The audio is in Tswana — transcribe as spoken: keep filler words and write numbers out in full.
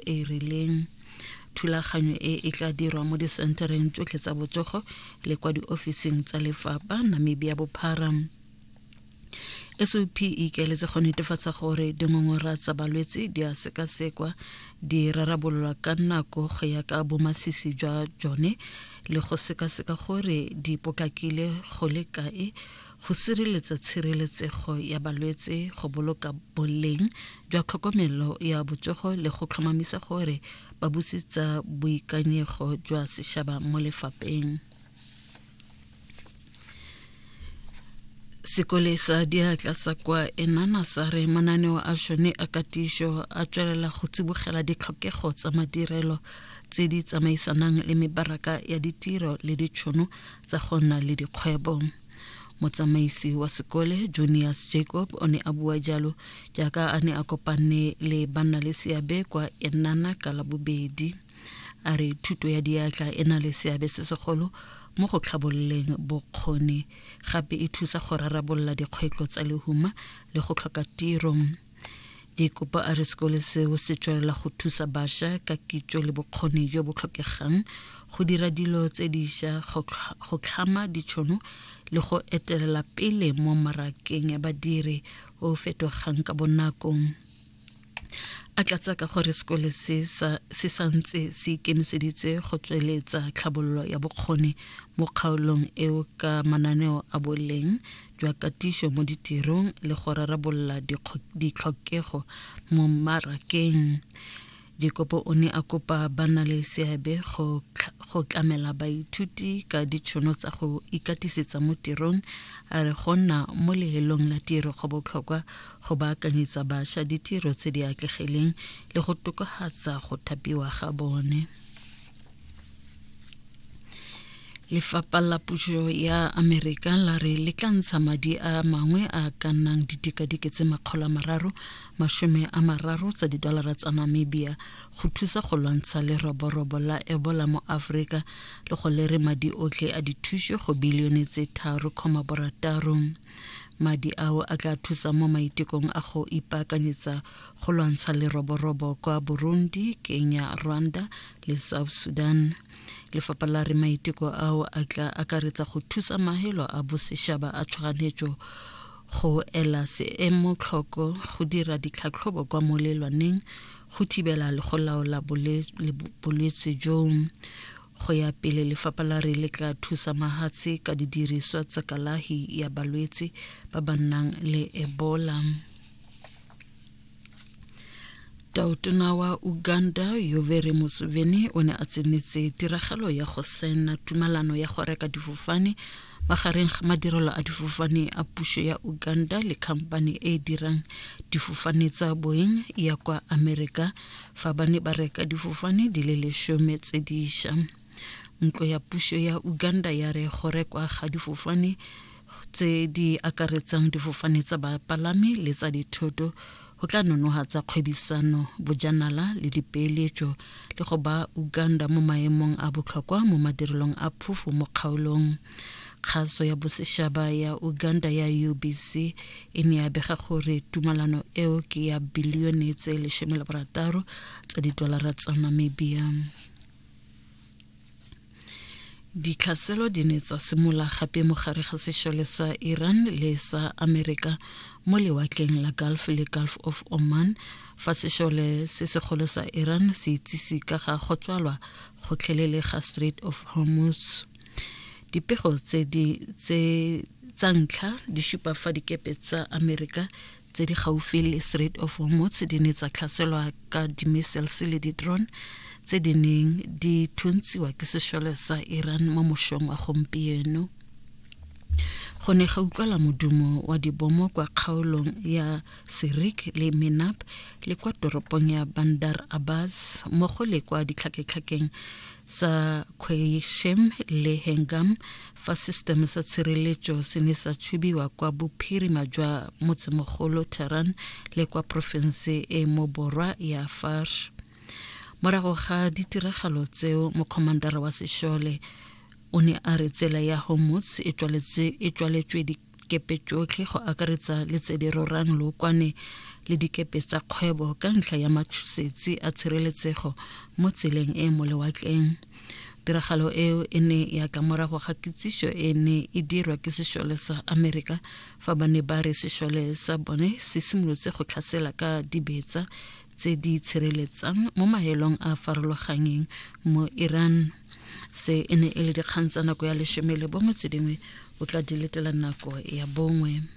e rileng. Thulaganyo e e tla dirwa mo disentereng tsotlhe tsa botsogo le kwa diofising tsa lefapha Namibia Bophara. S O P e ikaeletse go netefatsa gore dingongora tsa balwetse di a sekasekwa, di rarabololwa ka nako go ya ka bomasisi jwa jone le go sekaseka gore di pokakile go le kae go sireletsa tshireletsego ya balwetse, go boloka boleng jwa tlhokomelo ya botsogo le go tlhomamisa gore ba busitsa boikanyego jwa sešaba mo lefapeng. Sekole sa diatla sa kwa Enana sa re mananeo a šone a katišo a tswelela go tsibogela ditlhokego tsa madirelo tse di tsamaisanang le mebaraka ya ditiro le ditšhono tsa go nna le dikgwebo. Motsamaisi wa sekole Junius Jacob o ne a bua jalo jaaka a ne a kopane le banna le seabe kwa Enana ka Labobedi. A re thuto ya diatla e na le seabe se segolo mo go tlhabololeng bokgoni, gape e thusa go rarabolola dikgwetlho tsa lehuma le go tlhoka tiro. Jacob a re sekole seo se tswelela go thusa bašwa ka kitso le bokgoni jo bo tlhokegang go dira dilo tse dišwa, go tlhama ditšhono le go etelela pele mo marakeng ya badiri o fetogang ka bonako. A tlatsa ka gore sekole se santse se ikemiseditse go tsweletsa tlhabololo ya bokgoni mo kgaolong eo ka mananeo a boleng jwa katišo mo ditirong le go rarabolola ditlhokego mo marakeng. Jacob o ne a kopa bana le seabe go tlamela baithuti ka ditšhono tsa go ikatisetsa mo tirong. A re go nna mo lehelong la tiro go botlhokwa go baakanyetsa bašwa ditiro tse di atlegileng le go tokafatsa go thapiwa ga bone. Lefapha la puso ya Amerika la re le tla ntsha madi a mangwe a ka nnang ditikadike tse makgolo a mararo masome a mararo tsa didolara tsa Namibia go thusa go lwantsha leroborobo la Ebola mo Afrika le go lere madi otlhe a dithuso go bilione tse tharo koma borataro. Madi ao a tla thusa mo maitekong a go ipaakanyetsa go lwantsha leroborobo kwa Burundi, Kenya, Rwanda le South Sudan. Lefapha la re maiteko ao a tla akaretsa go thusa mahelo a bosešaba a tshoganyetso go ela seemo tlhoko, go dira ditlhatlhobo kwa molelwaneng, go thibela le go laola bolwetse jo. Go ya pele lefapha la re le tla thusa mahatshe ka didiriswa tsa kalahi ya balwetse ba ba nang le Ebola. Tautona wa Uganda Yoweri Museveni o ne a tsenetse tiragalo ya go sena tumalano ya go reka difofane magareng ga madirelo a difofane a puso ya Uganda le khampani e dirang difofane tsa Boeing ya kwa Amerika fa ba ne ba reka difofane di le lesome tse dišwa. Ntlo ya puso ya Uganda ya re go rekwa ga difofane tse di akaretsang difofane tsa bapalami le tsa dithoto go tla nonohatsa kgwebisano, bojanala le dipeeletso le go ba Uganda mo maemong a botlhokwa mo madirelong a phofo mo kgaolong. Kgaso ya bosešaba ya Uganda ya U B C e ne ya bega gore tumalano eo ke ya bilione tse lesome le borataro tsa didolara tsa Namibia. Ditlhaselo di ne tsa simola gape mo gare ga sešole sa Iran le sa Amerika mo lewatleng la Gulf le Gulf of Oman fa sešole se segolo sa Iran se itsise ka ga go tswalwa gotlhelele ga Strait of Hormuz. Dipego tse di tse tsa ntlha di supa fa dikepe tsa Amerika tse di gaufi le Strait of Hormuz di ne tsa tlhaselwa ka di-missiles le di-drone tse di neng di thuntsiwa ke sešole sa Iran mo mošong wa gompieno. Go ne ga utlwala modumo wa dibomo kwa kgaolong ya Sirik le Menab le kwa toropong ya Bandar Abbas mmogo le kwa ditlhakatlhakeng sa Qeshm le Hengam fa system sa tshireletso se ne sa tshubiwa kwa bophirima jwa motsemogolo Tehran le kwa province e mo borwa ya Fars. Morago ga ditiragalo tseo mokomandara wa sešole o ne a re tsela ya Hormuz e tswaletswe dikepe tsotlhe go akaretsa le tse di rorang lookwane le dikepe tsa kgwebo ka ntlha ya matshosetsi a tshireletsego mo tseleng e mo lewatleng. Tiragalo eo e ne ya ka morago ga kitsiso e ne e dirwa ke sešole sa Amerika fa ba ne ba re sešole sa bone se simolotse go tlhasela ka dibetsa tse di tshireletsang mo maelong a farologaneng mo Iran. Se e ne e le dikgang tsa nako ya lesome le bongwe, tse dingwe o tla di letela nako ya bongwe.